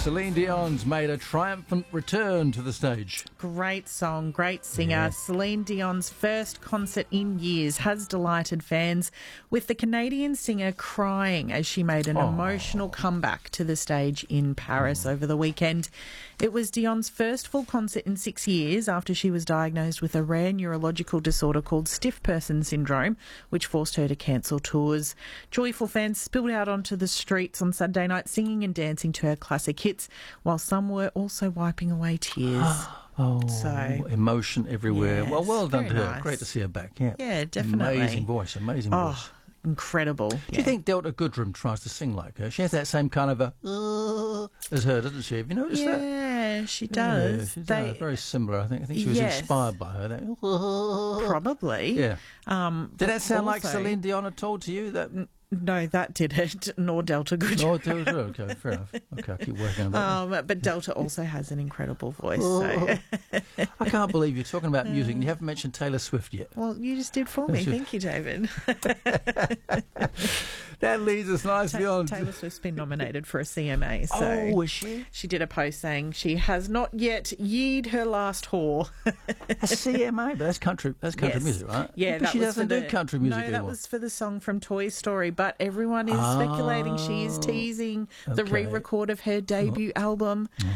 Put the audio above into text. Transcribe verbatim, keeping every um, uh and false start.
Celine Dion's made a triumphant return to the stage. Great song, great singer. Yeah. Celine Dion's first concert in years has delighted fans, with the Canadian singer crying as she made an Oh. emotional comeback to the stage in Paris Oh. over the weekend. It was Dion's first full concert in six years after she was diagnosed with a rare neurological disorder called stiff person syndrome, which forced her to cancel tours. Joyful fans spilled out onto the streets on Saturday night singing and dancing to her classic hits, while some were also wiping away tears. Oh, So- emotion everywhere. Yes, well, well done to very her. nice. Great to see her back. Yeah, Yeah, definitely. Amazing voice, amazing voice. Oh, incredible. Do you think Delta Goodrem tries to sing like her? She has that same kind of a uh, as her, doesn't she? Have you noticed that? Yeah, she Yeah, does. she They- does. Very similar, I think. I think she was Yes. inspired by her. That, Probably. yeah. Um, Did that sound like also- Celine Dion at all to you? That No, that didn't, nor Delta Good. oh, Delta, okay, fair enough. Okay, I'll keep working on that. Um, but Delta also has an incredible voice. So. I can't believe you're talking about music and you haven't mentioned Taylor Swift yet. Well, you just did for me. That's Thank you, David. That leads us nicely Ta- on. Taylor Swift's been nominated for a C M A. So Oh, is she? she did a post saying she has not yet yeed her last whore. A C M A, but that's country. That's country Yes. music, right? Yeah, but that she was doesn't for do the, country music No, that anymore. was for the song from Toy Story. But everyone is speculating she is teasing the okay. re-record of her debut album.